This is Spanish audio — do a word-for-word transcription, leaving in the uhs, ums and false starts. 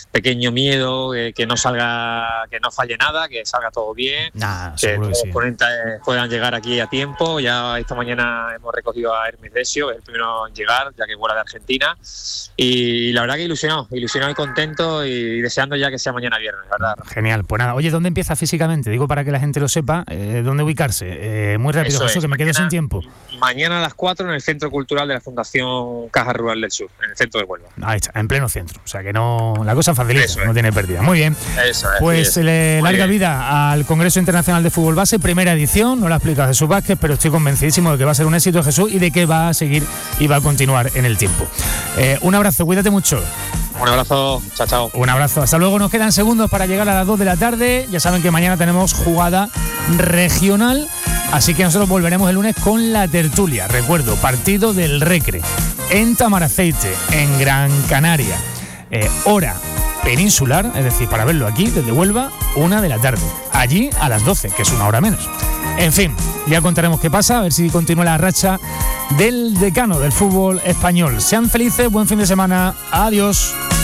pequeño miedo, eh, que no salga, que no falle nada, que salga todo bien, nah, que todos que los sí. ponentes puedan llegar aquí a tiempo. Ya esta mañana hemos recogido a Hermes Desio, el primero en llegar, ya que vuela de Argentina, y la verdad que ilusionado, ilusionado y contento y deseando ya que sea mañana viernes, ¿verdad? Genial, pues nada, oye, ¿dónde empieza físicamente? Digo para que la gente lo sepa, eh, ¿dónde ubicarse? Eh, muy rápido, Eso Jesús, es, que me mañana, quedo sin tiempo. Mañana a las cuatro en el Centro Cultural de la Fundación Caja Rural del Sur, en el centro de Huelva. Ahí está, en pleno centro, o sea que no, la cosa facilita, Eso es. no tiene pérdida. Muy bien, Eso es, pues sí, le larga bien. vida al Congreso Internacional de Fútbol Base, primera edición, no lo ha explicado Jesús Vázquez, pero estoy convencidísimo de que va a ser un éxito, Jesús, y de que va a seguir y va a continuar en el tiempo. Eh, un abrazo, cuídate mucho. Un abrazo, chao, chao. Un abrazo, hasta luego. Nos quedan segundos para llegar a las dos de la tarde. Ya saben que mañana tenemos jugada regional, así que nosotros volveremos el lunes con la tertulia. Recuerdo, partido del Recre en Tamaraceite, en Gran Canaria. Eh, hora peninsular, es decir, para verlo aquí desde Huelva, una de la tarde. Allí a las doce, que es una hora menos. En fin, ya contaremos qué pasa, a ver si continúa la racha del decano del fútbol español. Sean felices, buen fin de semana. Adiós.